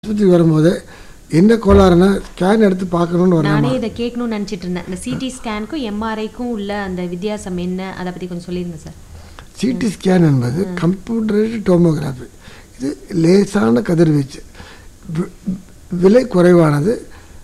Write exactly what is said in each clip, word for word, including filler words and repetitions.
சுற்றி வரும்போது என்ன கோளாறுனா ஸ்கேன் எடுத்து பார்க்கணும்னு வரணும். நானே இதை கேட்கணும்னு நினச்சிட்டு இருந்தேன். இந்த சிடி ஸ்கேனுக்கும் எம்ஆர்ஐக்கும் உள்ள அந்த வித்தியாசம் என்ன, அதை பற்றி கொஞ்சம் சொல்லிடுங்க சார். சிடி ஸ்கேன் என்பது கம்ப்யூட்டரைஸ்டு டோமோகிராஃபி. இது லேசான கதிர்வீச்சு, விலை குறைவானது.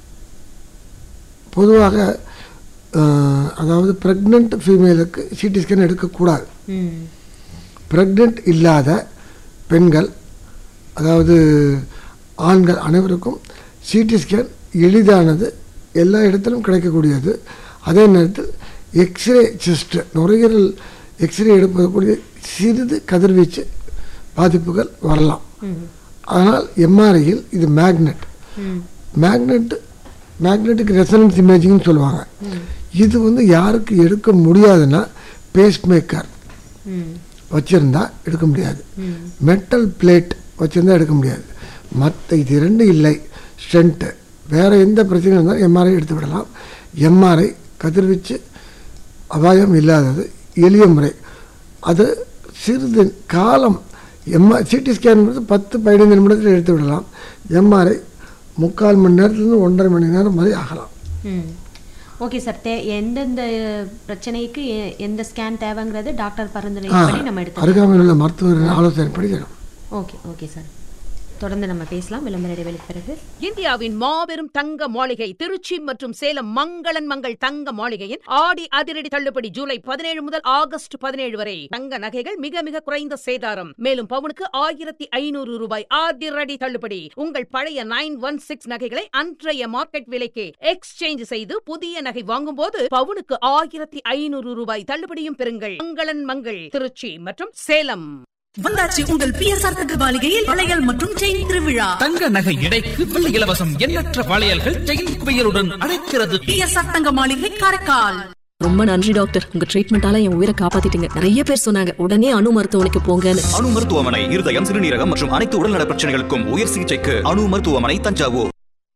பொதுவாக அதாவது ப்ரெக்னென்ட் ஃபீமேலுக்கு சிடி ஸ்கேன் எடுக்கக்கூடாது. ப்ரெக்னென்ட் இல்லாத பெண்கள் அதாவது ஆண்கள் அனைவருக்கும் சிடி ஸ்கேன் எளிதானது, எல்லா இடத்திலும் கிடைக்கக்கூடியது. அதே நேரத்தில் எக்ஸ்ரே செஸ்ட் நுரையீரல் எக்ஸ்ரே எடுப்பதற்குரிய சிறிது கதிர்வீச்சு பாதிப்புகள் வரலாம். ஆனால் எம்ஆர்ஐயில் இது மேக்னெட் மேக்னெட் மேக்னெட்டிக் ரெசனன்ஸ் இமேஜிங்னு சொல்லுவாங்க. இது வந்து யாருக்கு எடுக்க முடியாதுன்னா பேஸ் மேக்கர் வச்சுருந்தா எடுக்க முடியாது, மெட்டல் பிளேட் வச்சுருந்தா எடுக்க முடியாது. மற்ற இது இரண்டு இல்லை, ஸ்டென்ட்டு வேறு எந்த பிரச்சனையும் இருந்தாலும் எம்ஆர்ஐ எடுத்து விடலாம். எம்ஆர்ஐ கதிர்வீச்சு அபாயம் இல்லாதது, எளிய முறை. அது சிறிது காலம் எம்ஆர் சிடி ஸ்கேன் பத்து பதினைந்து நிமிடத்தில் எடுத்து விடலாம். எம்ஆர்ஐ முக்கால் மணி நேரத்துலேருந்து ஒன்றரை மணி நேரம் மாதிரி ஆகலாம். Okay sir. தே எந்தெந்த பிரச்சனைக்கு எந்த ஸ்கேன் தேவைங்கிறது டாக்டர் பரிந்துரைப்படி நம்ம எடுத்து அருகாமையில் உள்ள மருத்துவர் ஆலோசனைப்படி தரும். Okay okay sir. தொடர்ந்து நம்ம பேசலாம் விளம்பர இடைவெளிக்கு பிறகு. இந்தியாவின் மாபெரும் தங்க மாளிகை திருச்சி மற்றும் சேலம் மங்களன் மங்கள் தங்க மாளிகையின் ஆடி அதிரடி தள்ளுபடி ஜூலை பதினேழு முதல் ஆகஸ்ட் பதினேழு வரை. தங்க நகைகள் மிக மிக குறைந்த சேதாரம். மேலும் பவுனுக்கு ஆயிரத்தி ஐநூறு ரூபாய் அதிரடி தள்ளுபடி. உங்கள் பழைய நைன் ஒன் சிக்ஸ் நகைகளை அன்றைய மார்க்கெட் விலைக்கு எக்ஸ்சேஞ்ச் செய்து புதிய நகை வாங்கும் போது பவுனுக்கு ஆயிரத்தி ஐநூறு ரூபாய் தள்ளுபடியும் பெறுங்கள். மங்களன் மங்கள் திருச்சி மற்றும் சேலம். வந்தாச்சு உங்கள் பிஎஸ்ஆர் தங்க மாளிகையில் வளையல் மற்றும் செயின் திருவிழா. தங்க நகை எடைக்கு வெள்ளி இலவசம். எண்ணற்ற வளையல்கள் செயின் குவியலுடன் அழைக்கிறது. பிஎஸ்ஆர் தங்க மாளிகை காரைக்கால். ரொம்ப நன்றி டாக்டர், உங்க ட்ரீட்மெண்டால என் உயிரை காப்பாத்திட்டீங்க. நிறைய பேர் சொன்னாங்க உடனே அணு மருத்துவமனைக்கு போங்கன்னு. அணு மருத்துவமனை இருதயம், சிறுநீரகம் மற்றும் அனைத்து உடல்நல பிரச்சனைகளுக்கும் உயர் சிகிச்சைக்கு அணு மருத்துவமனை, தஞ்சாவூர்.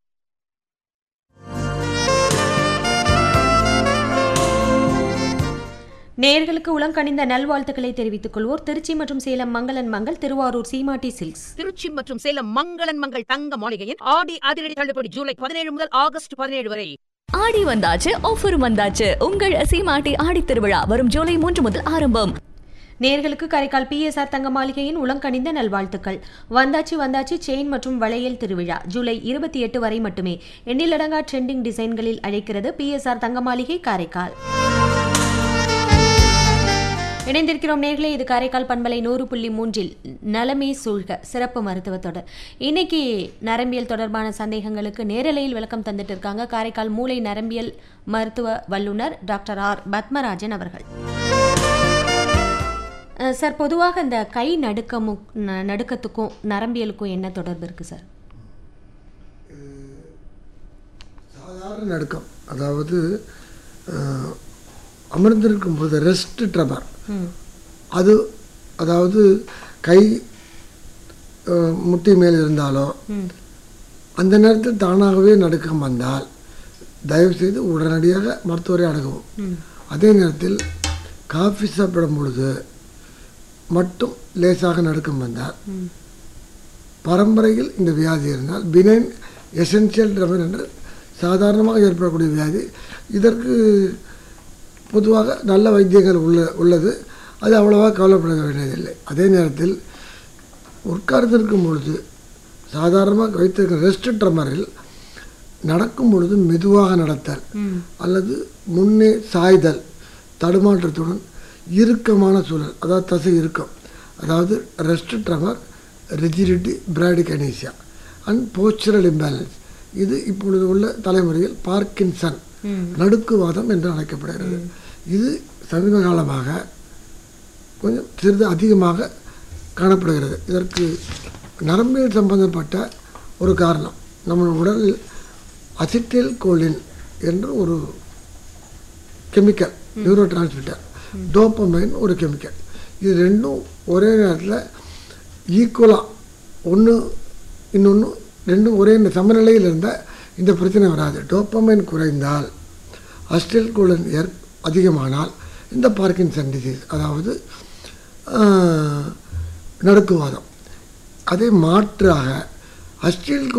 நேயர்களுக்கு உளங்கனிந்த நல்வாழ்த்துக்களை தெரிவித்துக் கொள்வோர் திருச்சி மற்றும் சேலம் மங்களன் மங்கள், திருவாரூர் சீமாட்டி சில்க்ஸ். திருச்சி மற்றும் சேலம் மங்களன் மங்கள் தங்க மாளிகையின் ஆடி அதிரடி தள்ளுபடி ஜூலை பதினேழு முதல் ஆகஸ்ட் பதினேழு வரை. ஆடி வந்தாச்சு, ஆஃபர் வந்தாச்சு. உங்கள் சீமாட்டி ஆடி திருவிழா வரும் ஜூலை மூன்று முதல் ஆரம்பம். நேர்களுக்கு காரைக்கால் பிஎஸ்ஆர் தங்க மாளிகையின் உளங்கனிந்த நல்வாழ்த்துக்கள். வந்தாச்சு வந்தாச்சு செயின் மற்றும் வளையல் திருவிழா ஜூலை இருபத்தி எட்டு வரை மட்டுமே. எண்ணிலடங்கா ட்ரெண்டிங் டிசைன்களில் அழைக்கிறது பிஎஸ்ஆர் தங்க மாளிகை காரைக்கால். இணைந்திருக்கிறோம் நேர்களே, இது காரைக்கால் பண்பலை நூறு புள்ளி மூன்றில் நலமே சூழ்க சிறப்பு மருத்துவ தொடர். இன்னைக்கு நரம்பியல் தொடர்பான சந்தேகங்களுக்கு நேரலையில் விளக்கம் தந்துட்டு இருக்காங்க காரைக்கால் மூளை நரம்பியல் மருத்துவ வல்லுநர் டாக்டர் ஆர் பத்மராஜன் அவர்கள். சார், பொதுவாக இந்த கை நடுக்கமும் நடுக்கத்துக்கும் நரம்பியலுக்கும் என்ன தொடர்பு இருக்கு சார்? சாதாரண நடுக்கம், அதாவது அமர்ந்திருக்கும் போது ரெஸ்ட் ட்ரமர், அது அதாவது கை முட்டி மேல் இருந்தாலோ அந்த நேரத்தில் தானாகவே நடுக்கம் வந்தால் தயவுசெய்து உடனடியாக மருத்துவரை அணுகவும். அதே நேரத்தில் காஃபி சாப்பிடும் பொழுது மட்டும் லேசாக நடுக்கம் வந்தால், பரம்பரையில் இந்த வியாதி இருந்தால் பினைன் எசென்சியல் ட்ரமர் என்று சாதாரணமாக ஏற்படக்கூடிய வியாதி. இதற்கு பொதுவாக நல்ல வைத்தியங்கள் உள்ள உள்ளது அது அவ்வளோவா கவலைப்பட வேண்டியதில்லை. அதே நேரத்தில் உட்கார்ந்திருக்கும் பொழுது சாதாரணமாக வைத்திருக்கிற ரெஸ்ட் ட்ரமரில் நடக்கும் பொழுது மெதுவாக நடத்தல் அல்லது முன்னே சாய்தல், தடுமாற்றத்துடன் இறுக்கமான சூழல், அதாவது தசை இறுக்கம், அதாவது rest tremor, rigidity, பிராடிகனீசியா and postural imbalance. இது இப்பொழுது உள்ள தலைமுறையில் பார்க்கின்சன் நடுக்குவாதம் என்று அழைக்கப்படுகிறது. இது சமீப காலமாக கொஞ்சம் சிறிது அதிகமாக காணப்படுகிறது. இதற்கு நரம்பியல் சம்பந்தப்பட்ட ஒரு காரணம், நம்ம உடலில் அசிட்டில் கோலின் என்று ஒரு கெமிக்கல், நியூரோ டிரான்ஸ்மிட்டர், டோப்பமைன் ஒரு கெமிக்கல். இது ரெண்டும் ஒரே நேரத்தில் ஈக்குவலாக ஒன்று இன்னொன்று ரெண்டும் ஒரே சமநிலையில் இருந்தால் இந்த பிரச்சனை வராது. டோப்பமைன் குறைந்தால், அசிட்டில் கோலின் ஏற் அதிகமானால் இந்த பார்க்கின்சன் டிசீஸ், அதாவது நடுக்குவாதம். அதே மாற்றாக அசிட்டில்